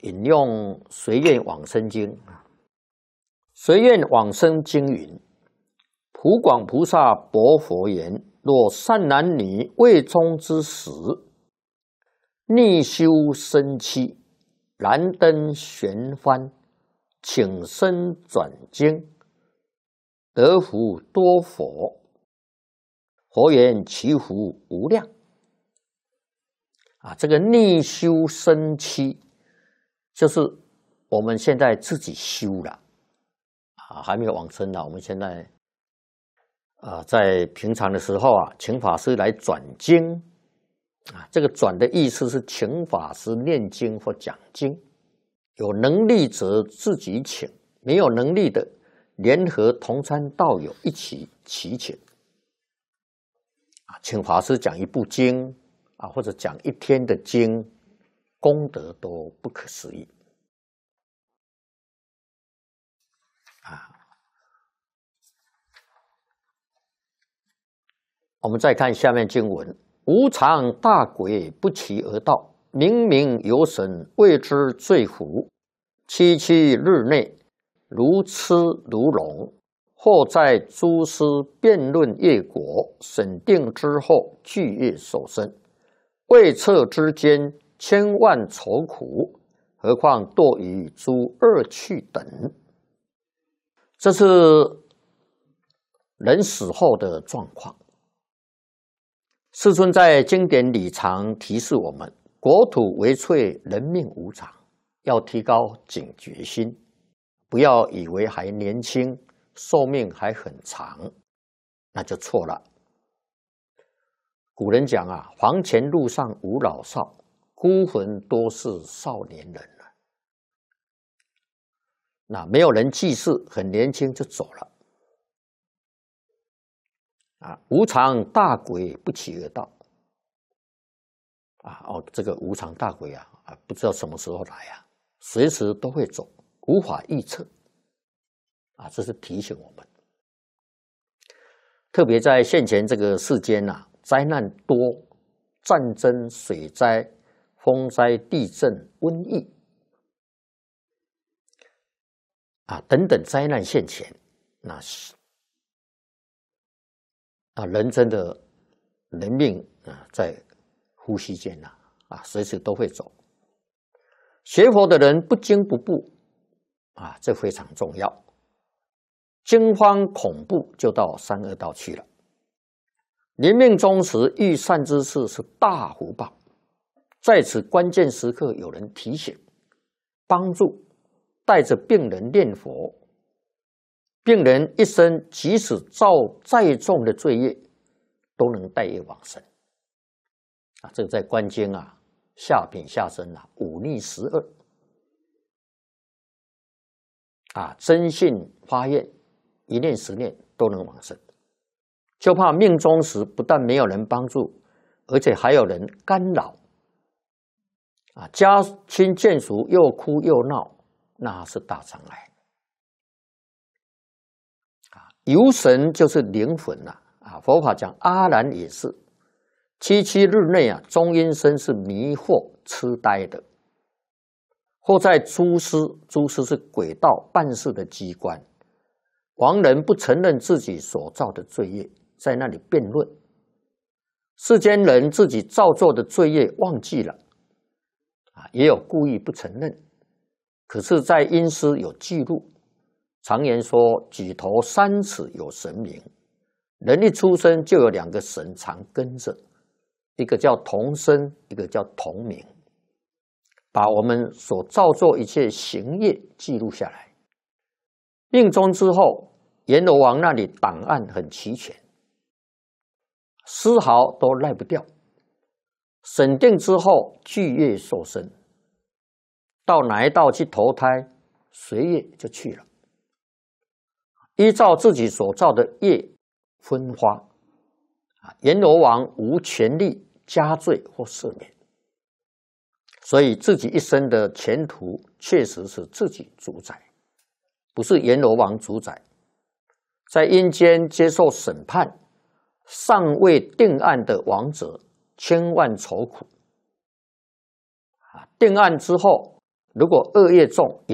引用《随愿往生经》。《随愿往生经》云：普广菩萨薄佛言：若善男女未终之时，逆修生妻，燃灯悬幡，请身转经，得福多佛。佛言：其福无量。这个逆修生妻，就是我们现在自己修了，还没有往生了。我们现在在平常的时候请法师来转经，这个转的意思是请法师念经或讲经，有能力者自己请，没有能力的联合同参道友一起祈请，请法师讲一部经或者讲一天的经，功德都不可思议。我们再看下面经文：无常大鬼不期而到，明明有神谓之罪福。七七日内，如痴如聋，或在诸师辩论业果，审定之后，具业受生。未测之间，千万愁苦，何况堕于诸恶趣等。这是人死后的状况。世尊在经典里常提示我们：国土为脆，人命无常，要提高警觉心，不要以为还年轻，寿命还很长，那就错了。古人讲黄泉路上无老少，孤魂多是少年人那没有人记事，很年轻就走了。无常大鬼不期而到。这个无常大鬼不知道什么时候来随时都会走，无法预测。这是提醒我们。特别在现前这个世间灾难多，战争、水灾、风灾、地震、瘟疫等等灾难现前，人真的人命在呼吸间随时都会走。学佛的人不惊不怖这非常重要。惊慌恐怖就到三恶道去了。临命终时遇善知识是大福报，在此关键时刻有人提醒、帮助，带着病人念佛，病人一生即使造再重的罪业，都能带业往生。这个在观经下品下生忤逆12真信发愿，一念10念都能往生。就怕命终时不但没有人帮助，而且还有人干扰家亲眷属又哭又闹，那是大障碍。游神就是灵魂佛法讲阿难也是77日内中阴身是迷惑痴呆的，或在诸师是轨道办事的机关，亡人不承认自己所造的罪业，在那里辩论。世间人自己造作的罪业忘记了也有故意不承认，可是在阴司有记录。常言说举头3尺有神明，人一出生就有2个神常跟着，一个叫同生，一个叫同名，把我们所造作一切行业记录下来。命终之后，阎罗王那里档案很齐全，丝毫都赖不掉。审定之后，具业受生，到哪一道去投胎，随业就去了。依照自己所造的业分花，阎罗王无权力加罪或赦免，所以自己一生的前途确实是自己主宰，不是阎罗王主宰。在阴间接受审判，尚未定案的亡者千万愁苦。定案之后， 如果恶业重，